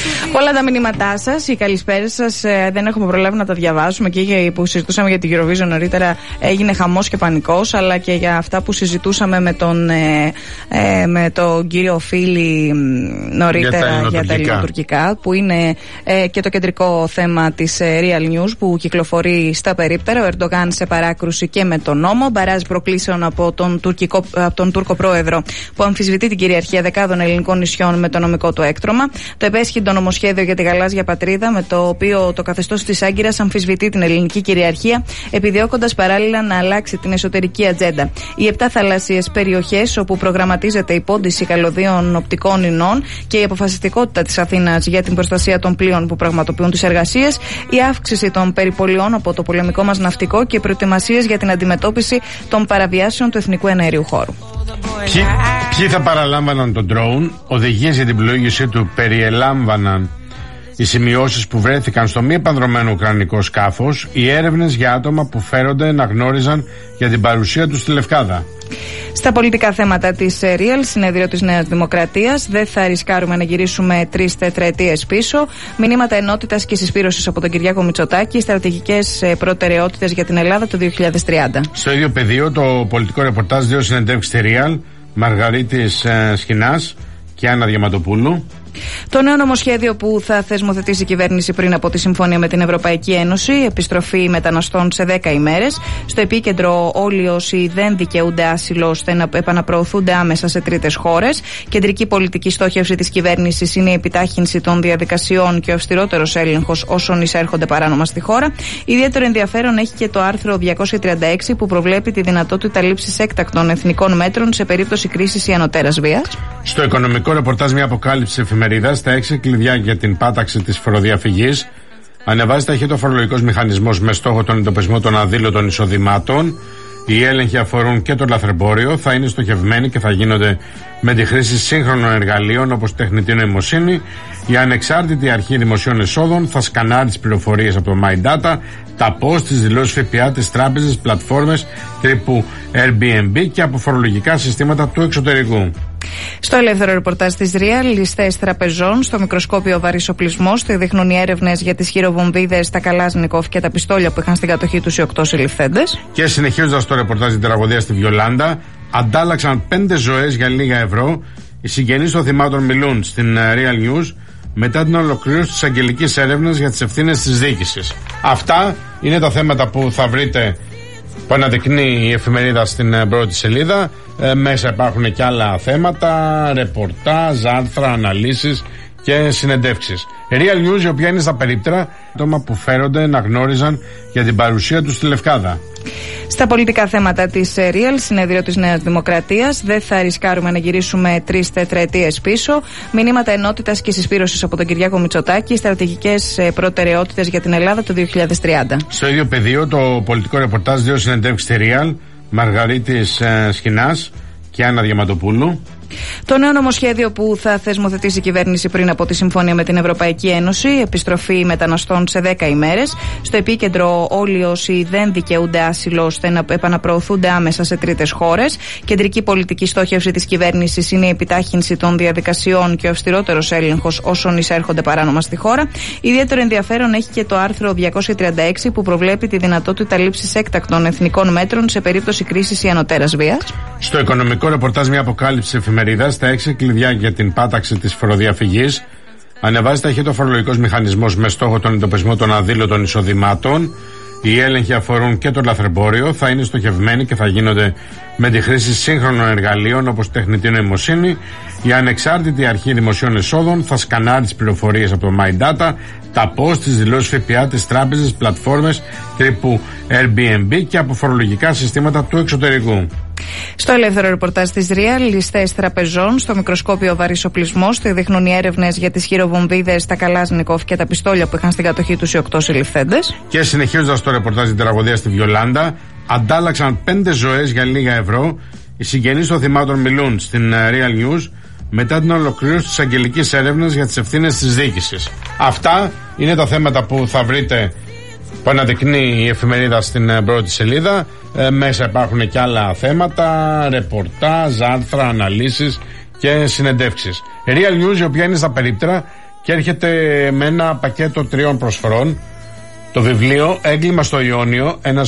Όλα τα μηνύματά σας, οι καλησπέρες σας δεν έχουμε προλάβει να τα διαβάσουμε, και που συζητούσαμε για την Eurovision νωρίτερα έγινε χαμός και πανικός, αλλά και για αυτά που συζητούσαμε με τον κύριο Φίλη νωρίτερα για τα ελληνοτουρκικά, που είναι και το κεντρικό θέμα της Real News που κυκλοφορεί στα περίπτερα. Ο Ερντογάν σε παράκρουση και με τον νόμο, μπαράζ προκλήσεων από τον Τούρκο πρόεδρο που αμφισβητεί την κυριαρχία δεκάδων ελληνικών νησιών με το νομικό του έκτρωμα. Το επέσχυντο νομοσχέδιο για τη γαλάζια πατρίδα, με το οποίο το καθεστώς της Άγκυρας αμφισβητεί την ελληνική κυριαρχία, επιδιώκοντας παράλληλα να αλλάξει την εσωτερική ατζέντα. Οι 7 θαλάσσιες περιοχές όπου προγραμματίζεται η πόντιση καλωδίων οπτικών ινών και η αποφασιστικότητα της Αθήνας για την προστασία των πλοίων που πραγματοποιούν τις εργασίες, η αύξηση των περιπολιών από το πολεμικό μας ναυτικό και προετοιμασίες για την αντιμετώπιση των παραβιάσεων του εθνικού εναερίου χώρου. Ποιοι θα παραλάμβαναν τον drone? Οδηγίες για την πλοήγησή του περιελάμβαναν οι σημειώσεις που βρέθηκαν στο μη επανδρωμένο ουκρανικό σκάφος, οι έρευνες για άτομα που φέρονται να γνώριζαν για την παρουσία του στη Λευκάδα. Στα πολιτικά θέματα της Real, συνέδριο της Νέας Δημοκρατίας, δεν θα ρισκάρουμε να γυρίσουμε 3 τετραετίες πίσω. Μηνύματα ενότητας και συσπήρωσης από τον Κυριάκο Μητσοτάκη, στρατηγικές προτεραιότητες για την Ελλάδα το 2030. Στο ίδιο πεδίο, το πολιτικό ρεπορτάζ, 2 συνεντεύξεις στη Real, Μαργαρίτης Σχοινάς και Άννα Διαματοπούλου. Το νέο νομοσχέδιο που θα θεσμοθετήσει η κυβέρνηση πριν από τη συμφωνία με την Ευρωπαϊκή Ένωση, επιστροφή μεταναστών σε 10 ημέρες. Στο επίκεντρο, όλοι όσοι δεν δικαιούνται άσυλο ώστε να επαναπροωθούνται άμεσα σε τρίτες χώρες. Κεντρική πολιτική στόχευση της κυβέρνησης είναι η επιτάχυνση των διαδικασιών και ο αυστηρότερος έλεγχος όσων εισέρχονται παράνομα στη χώρα. Ιδιαίτερο ενδιαφέρον έχει και το άρθρο 236 που προβλέπει τη δυνατότητα λήψης έκτακτων εθνικών μέτρων σε περίπτωση κρίσης ή ανωτέρας βίας. Στο οικονομικό ρεπορτάζ, μια αποκάλυψη εφημερίδας, τα 6 κλειδιά για την πάταξη της φοροδιαφυγής. Ανεβάζει ταχύτητα ο φορολογικός μηχανισμός με στόχο τον εντοπισμό των αδήλωτων εισοδημάτων. Οι έλεγχοι αφορούν και το λαθρεμπόριο, θα είναι στοχευμένοι και θα γίνονται με τη χρήση σύγχρονων εργαλείων όπως τεχνητή νοημοσύνη. Η ανεξάρτητη αρχή δημοσίων εσόδων θα σκανάρει τις πληροφορίες από το My Data, τα post, τις δηλώσεις ΦΠΑ, τις τράπεζες, πλατφόρμες τύπου Airbnb και από φορολογικά συστήματα του εξωτερικού. Στο ελεύθερο ρεπορτάζ της Real, ληστές τραπεζών, στο μικροσκόπιο βαρύς οπλισμός, το δείχνουν οι έρευνες για τις χειροβομβίδες, τα Καλάσνικοφ και τα πιστόλια που είχαν στην κατοχή τους οι 8 συλληφθέντες. Και συνεχίζοντας το ρεπορτάζ την τραγωδία στη Βιολάντα, αντάλλαξαν 5 ζωές για λίγα ευρώ. Οι συγγενείς των θυμάτων μιλούν στην Real News μετά την ολοκλήρωση της αγγελικής έρευνας για τις ευθύνες της διοίκησης. Αυτά είναι τα θέματα που θα βρείτε, που αναδεικνύει η εφημερίδα στην πρώτη σελίδα. Μέσα υπάρχουν και άλλα θέματα, ρεπορτάζ, άρθρα, αναλύσεις και συνεντεύξεις. Real News, η οποία είναι στα περίπτερα, άτομα που φέρονται να γνώριζαν για την παρουσία του στη Λευκάδα. Στα πολιτικά θέματα της Real, συνέδριο της Νέας Δημοκρατίας, δεν θα ρισκάρουμε να γυρίσουμε 3 τετραετίες πίσω. Μηνύματα ενότητας και συσπήρωσης από τον Κυριάκο Μητσοτάκη, στρατηγικές προτεραιότητες για την Ελλάδα το 2030. Στο ίδιο πεδίο, το πολιτικό ρεπορτάζ, 2 συνεντεύξεις στη Real, Μαργαρίτης Σχοινάς και Άννα Διαματοπούλου. Το νέο νομοσχέδιο που θα θεσμοθετήσει η κυβέρνηση πριν από τη συμφωνία με την Ευρωπαϊκή Ένωση, επιστροφή μεταναστών σε 10 ημέρες. Στο επίκεντρο, όλοι όσοι δεν δικαιούνται άσυλο ώστε να επαναπροωθούνται άμεσα σε τρίτες χώρες. Κεντρική πολιτική στόχευση της κυβέρνησης είναι η επιτάχυνση των διαδικασιών και ο αυστηρότερος έλεγχος όσων εισέρχονται παράνομα στη χώρα. Ιδιαίτερο ενδιαφέρον έχει και το άρθρο 236 που προβλέπει τη δυνατότητα λήψης έκτακτων εθνικών μέτρων σε περίπτωση κρίσης ή ανωτέρας βίας. Στο οικονομικό ρεπορτάζ, μια αποκάλυψη εφημερίδας, τα 6 κλειδιά για την πάταξη της φοροδιαφυγής. Ανεβάζει ταχύτητα ο φορολογικός μηχανισμός με στόχο τον εντοπισμό των αδήλωτων εισοδημάτων. Οι έλεγχοι αφορούν και το λαθρεμπόριο, θα είναι στοχευμένοι και θα γίνονται με τη χρήση σύγχρονων εργαλείων όπως τεχνητή νοημοσύνη. Η ανεξάρτητη αρχή δημοσίων εσόδων θα σκανάρει τις πληροφορίες από το My Data, τα post, τις δηλώσεις ΦΠΑ, τις τράπεζες, πλατφόρμες τύπου Airbnb και από φορολογικά συστήματα του εξωτερικού. Στο ελεύθερο ρεπορτάζ της Real, ληστές τραπεζών, στο μικροσκόπιο βαρύς οπλισμός, το δείχνουν οι έρευνες για τις χειροβομβίδες, τα Καλάσνικοφ και τα πιστόλια που είχαν στην κατοχή τους οι 8 συλληφθέντες. Και συνεχίζοντας το ρεπορτάζ την τραγωδία στη Βιολάντα, αντάλλαξαν 5 ζωές για λίγα ευρώ. Οι συγγενείς των θυμάτων μιλούν στην Real News μετά την ολοκλήρωση της αγγελικής έρευνας για τις ευθύνες της διοίκησης. Αυτά είναι τα θέματα που θα βρείτε, που αναδεικνύει η εφημερίδα στην πρώτη σελίδα. Μέσα υπάρχουν και άλλα θέματα, ρεπορτάζ, άρθρα, αναλύσεις και συνεντεύξεις. Real News, η οποία είναι στα περίπτερα και έρχεται με ένα πακέτο 3 προσφορών. Το βιβλίο Έγκλημα στο Ιόνιο, ένας